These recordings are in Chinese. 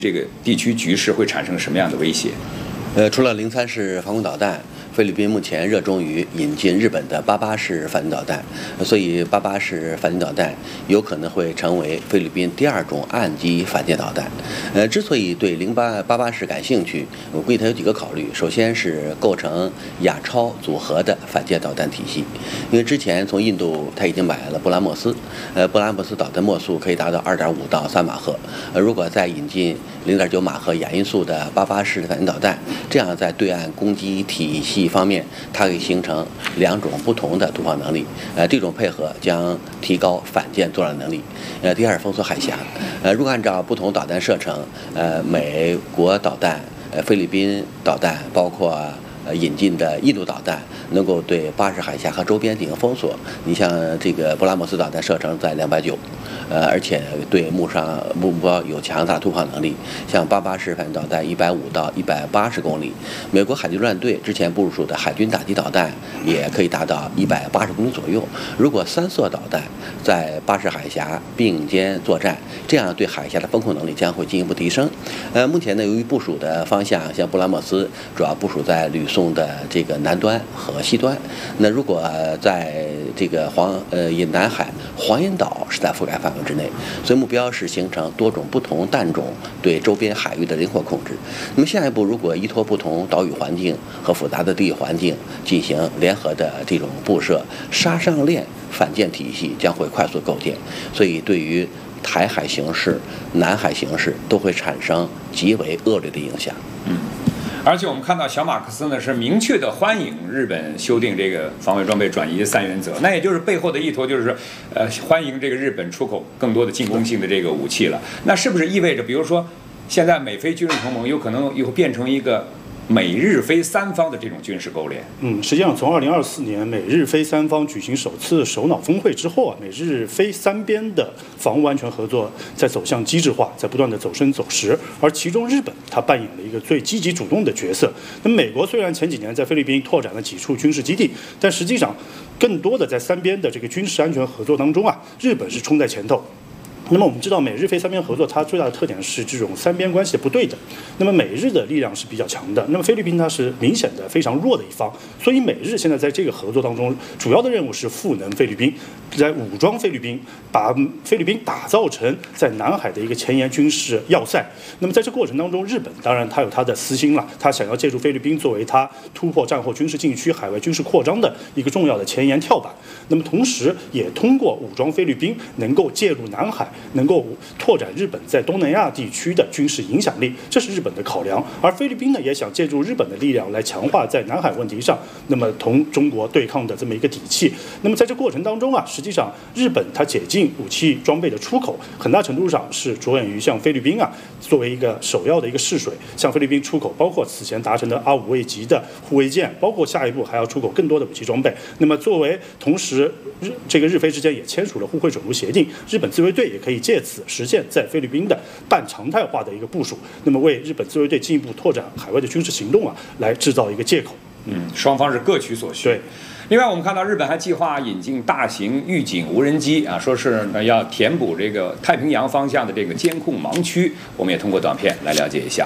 这个地区局势会产生什么样的威胁？ 除了03式防空导弹，菲律宾目前热衷于引进日本的88式反舰导弹，所以88式反舰导弹有可能会成为菲律宾第2种岸基反舰导弹。之所以对88式感兴趣，我估计它有几个考虑。首先是构成亚超组合的反舰导弹体系，因为之前从印度它已经买了布拉莫斯，布拉莫斯导弹末速可以达到2.5到3马赫，如果再引进0.9马赫亚音速的88式反舰导弹，这样在对岸攻击体系方面，它可以形成2种不同的突破能力。这种配合将提高反舰作战能力。第二，封锁海峡。如果按照不同导弹射程，美国导弹、菲律宾导弹，包括引进的印度导弹，能够对巴士海峡和周边进行封锁。你像这个布拉莫斯导弹射程在290，而且对目标有强大突破能力。像88式反舰导弹150到180公里，美国海军陆战队之前部署的海军打击导弹也可以达到180公里左右。如果3艘导弹在巴士海峡并肩作战，这样对海峡的封控能力将会进一步提升。目前呢，由于部署的方向，像布拉莫斯主要部署在吕宋的这个南端和西端，那如果在这个南海黄岩岛是在覆盖范围之内，所以目标是形成多种不同弹种对周边海域的灵活控制。那么下一步，如果依托不同岛屿环境和复杂的地理环境进行联合的这种布设，杀伤链反舰体系将会快速构建，所以对于台海形势、南海形势都会产生极为恶劣的影响。 而且我们看到小马克思呢是明确的欢迎日本修订这个防卫装备转移3原则，那也就是背后的意图就是欢迎这个日本出口更多的进攻性的这个武器了。那是不是意味着，比如说现在美菲军事同盟有可能以后变成一个美日菲3方的这种军事勾连？ 实际上从2024年美日菲3方举行首次首脑峰会之后啊，美日菲3边的防务安全合作在走向机制化，在不断的走深走实，而其中日本它扮演了一个最积极主动的角色。那美国虽然前几年在菲律宾拓展了几处军事基地，但实际上更多的在3边的这个军事安全合作当中啊，日本是冲在前头。那么我们知道，美日菲3边合作，它最大的特点是这种3边关系不对等。那么美日的力量是比较强的，那么菲律宾它是明显的非常弱的一方，所以美日现在在这个合作当中，主要的任务是赋能菲律宾，在武装菲律宾，把菲律宾打造成在南海的一个前沿军事要塞。那么在这过程当中，日本当然它有它的私心了，它想要借助菲律宾作为它突破战后军事禁区、海外军事扩张的一个重要的前沿跳板。那么同时也通过武装菲律宾，能够介入南海，能够拓展日本在东南亚地区的军事影响力，这是日本的考量。而菲律宾呢，也想借助日本的力量来强化在南海问题上，那么同中国对抗的这么一个底气。那么在这过程当中啊，实际上日本它解禁武器装备的出口，很大程度上是着眼于向菲律宾啊作为一个首要的一个试水，向菲律宾出口，包括此前达成的R5卫级的护卫舰，包括下一步还要出口更多的武器装备。那么作为同时这个日菲之间也签署了互惠准入协定，日本自卫队也可以借此实现在菲律宾的半常态化的一个部署，那么为日本自卫队进一步拓展海外的军事行动啊，来制造一个借口。 双方是各取所需。 对。 另外，我们看到日本还计划引进大型预警无人机啊，说是要填补这个太平洋方向的这个监控盲区。我们也通过短片来了解一下。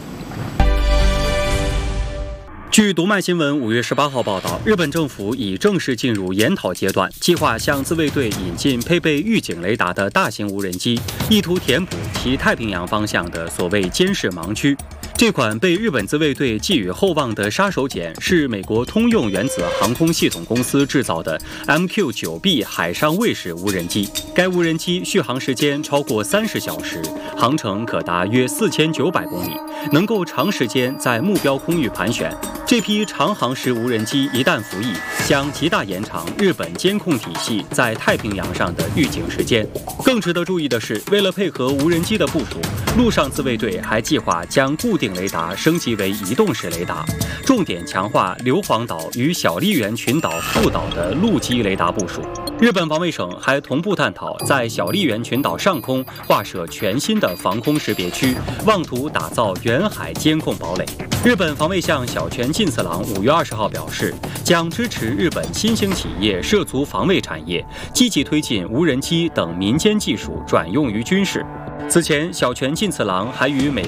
据读卖新闻5月18号报道，日本政府已正式进入研讨阶段，计划向自卫队引进配备预警雷达的大型无人机，意图填补其太平洋方向的所谓监视盲区。这款被日本自卫队寄予厚望的杀手锏是美国通用原子航空系统公司制造的 MQ-9B 海上卫士无人机。该无人机续航时间超过30小时，航程可达约4900公里，能够长时间在目标空域盘旋。这批长航时无人机一旦服役，将极大延长日本监控体系在太平洋上的预警时间。更值得注意的是，为了配合无人机的部署，陆上自卫队还计划将固定雷达升级为移动式雷达，重点强化硫磺岛与小笠原群岛副岛的陆基雷达部署。日本防卫省还同步探讨在小笠原群岛上空划设全新的防空识别区，妄图打造远海监控堡垒。日本防卫相小泉进次郎5月20号表示，将支持日本新兴企业涉足防卫产业，积极推进无人机等民间技术转用于军事。此前，小泉进次郎还与美